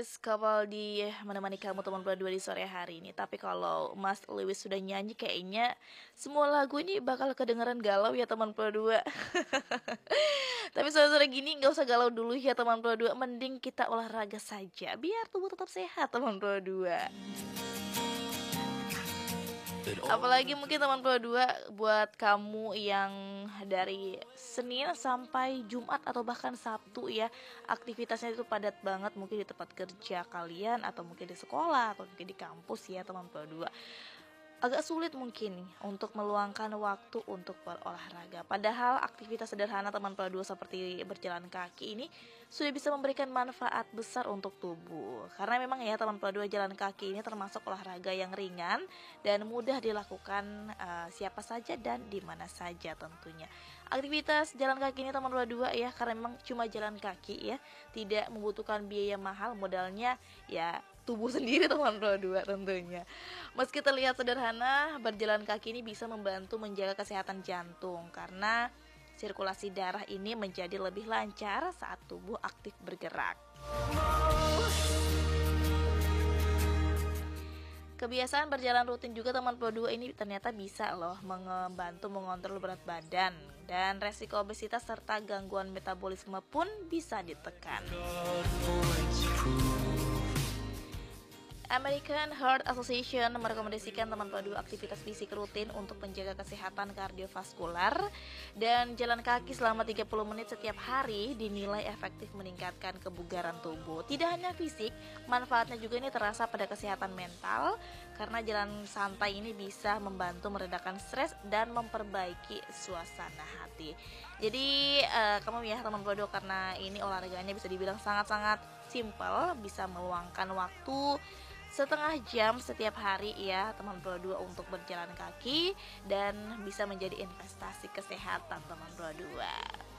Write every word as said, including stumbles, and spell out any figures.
Capaldi menemani kamu teman berdua di sore hari ini. Tapi kalau Mas Lewis sudah nyanyi kayaknya semua lagu ini bakal kedengeran galau ya teman berdua. Tapi sore-sore gini nggak usah galau dulu ya teman berdua. Mending kita olahraga saja biar tubuh tetap sehat teman berdua. Apalagi mungkin teman berdua buat kamu yang dari Senin sampai Jumat atau bahkan Sabtu ya, aktivitasnya itu padat banget, mungkin di tempat kerja kalian atau mungkin di sekolah atau mungkin di kampus ya teman berdua. Agak sulit mungkin nih untuk meluangkan waktu untuk berolahraga. Padahal aktivitas sederhana teman berdua seperti berjalan kaki ini sudah bisa memberikan manfaat besar untuk tubuh. Karena memang ya teman berdua, jalan kaki ini termasuk olahraga yang ringan dan mudah dilakukan uh, siapa saja dan di mana saja tentunya. Aktivitas jalan kaki ini teman berdua ya, karena memang cuma jalan kaki ya, tidak membutuhkan biaya mahal, modalnya ya tubuh sendiri teman berdua tentunya. Meski terlihat sederhana, berjalan kaki ini bisa membantu menjaga kesehatan jantung karena sirkulasi darah ini menjadi lebih lancar saat tubuh aktif bergerak. Kebiasaan berjalan rutin juga teman berdua ini ternyata bisa loh membantu mengontrol berat badan, dan resiko obesitas serta gangguan metabolisme pun bisa ditekan. American Heart Association merekomendasikan teman berdua aktivitas fisik rutin untuk menjaga kesehatan kardiovaskular, dan jalan kaki selama tiga puluh menit setiap hari dinilai efektif meningkatkan kebugaran tubuh. Tidak hanya fisik, manfaatnya juga ini terasa pada kesehatan mental karena jalan santai ini bisa membantu meredakan stres dan memperbaiki suasana hati. Jadi uh, kamu ya teman berdua, karena ini olahraganya bisa dibilang sangat-sangat simpel, bisa meluangkan waktu setengah jam setiap hari ya teman berdua untuk berjalan kaki, dan bisa menjadi investasi kesehatan teman berdua.